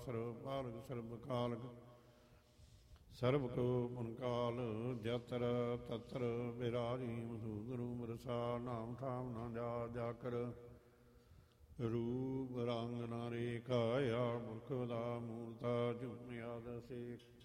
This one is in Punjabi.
ਪਾਸਰ ਪਾਲਕ ਸਰਬ ਕਾਲਕ ਸਰਬ ਕੋ ਪੁਨਕਾਲ ਜਤਰ ਤਤਰ ਬਿਰਾਜੀ ਮਧੂਗਰੂ ਮਰਸਾ ਨਾਮ ਠਾਮ ਨਾ ਜਾ ਜਾਕਰ ਰੂਪ ਰੰਗ ਨਾ ਰੇਖਾਇਆ ਮੁਖ ਦਾ ਮੂਰਤਾ ਝੁਮਿਆਦ ਸੇ